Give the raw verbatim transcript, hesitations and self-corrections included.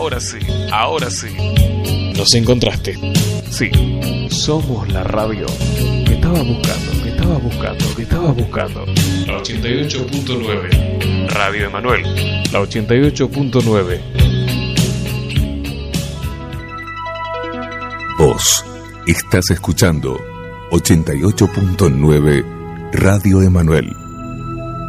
Ahora sí, ahora sí. Nos encontraste. Sí, somos la radio que estabas buscando, que estabas buscando, que estabas buscando. La ochenta y ocho punto nueve. Radio Emanuel, la ochenta y ocho punto nueve. Vos estás escuchando ochenta y ocho punto nueve Radio Emanuel.